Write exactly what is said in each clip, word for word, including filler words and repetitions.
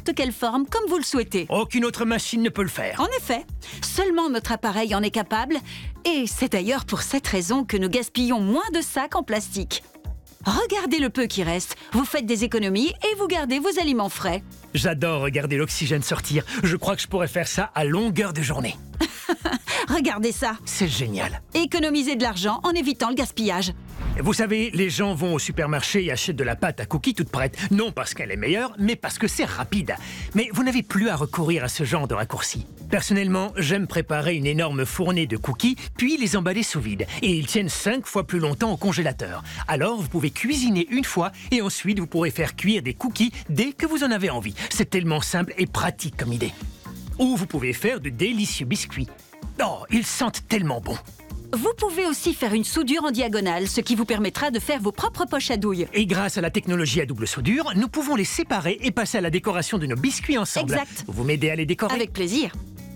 n'importe quelle forme, comme vous le souhaitez. Aucune autre machine ne peut le faire. En effet, seulement notre appareil en est capable, et c'est d'ailleurs pour cette raison que nous gaspillons moins de sacs en plastique. Regardez le peu qui reste, vous faites des économies et vous gardez vos aliments frais. J'adore regarder l'oxygène sortir. Je crois que je pourrais faire ça à longueur de journée. Regardez ça. C'est génial. Économiser de l'argent en évitant le gaspillage. Vous savez, les gens vont au supermarché et achètent de la pâte à cookies toute prête. Non parce qu'elle est meilleure, mais parce que c'est rapide. Mais vous n'avez plus à recourir à ce genre de raccourci. Personnellement, j'aime préparer une énorme fournée de cookies, puis les emballer sous vide. Et ils tiennent cinq fois plus longtemps au congélateur. Alors, vous pouvez cuisiner une fois et ensuite vous pourrez faire cuire des cookies dès que vous en avez envie. C'est tellement simple et pratique comme idée. Ou vous pouvez faire de délicieux biscuits. Oh, ils sentent tellement bon. Vous pouvez aussi faire une soudure en diagonale, ce qui vous permettra de faire vos propres poches à douille. Et grâce à la technologie à double soudure, nous pouvons les séparer et passer à la décoration de nos biscuits ensemble. Exact. Vous m'aidez à les décorer? Avec plaisir.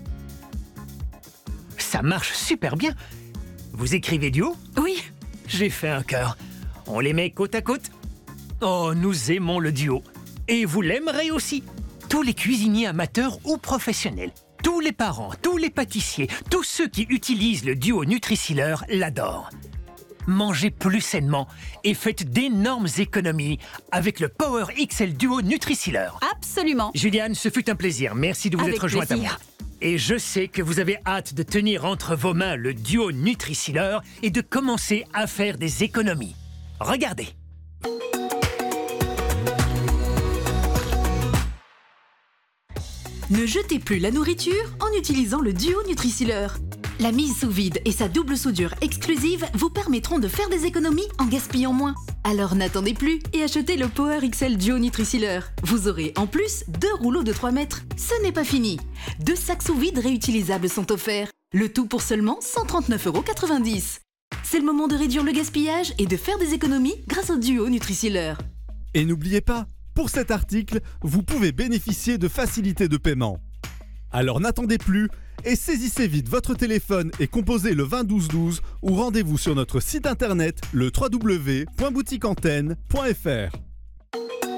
Ça marche super bien. Vous écrivez duo? Oui. J'ai fait un cœur. On les met côte à côte. Oh, nous aimons le duo. Et vous l'aimerez aussi. Tous les cuisiniers amateurs ou professionnels, tous les parents, tous les pâtissiers, tous ceux qui utilisent le duo Nutri-Sealer l'adorent. Mangez plus sainement et faites d'énormes économies avec le Power X L Duo Nutri-Sealer. Absolument. Juliane, ce fut un plaisir. Merci de vous Avec être jointe à plaisir. moi. Et je sais que vous avez hâte de tenir entre vos mains le duo Nutri-Sealer et de commencer à faire des économies. Regardez. Ne jetez plus la nourriture en utilisant le duo Nutri-Sealer. La mise sous vide et sa double soudure exclusive vous permettront de faire des économies en gaspillant moins. Alors n'attendez plus et achetez le Power X L Duo Nutri-Sealer. Vous aurez en plus deux rouleaux de trois mètres. Ce n'est pas fini. Deux sacs sous vide réutilisables sont offerts. Le tout pour seulement cent trente-neuf euros quatre-vingt-dix. C'est le moment de réduire le gaspillage et de faire des économies grâce au duo Nutri-Sealer. Et n'oubliez pas, pour cet article, vous pouvez bénéficier de facilités de paiement. Alors n'attendez plus et saisissez vite votre téléphone et composez le vingt douze douze ou rendez-vous sur notre site internet le w w w point boutique antenne point f r.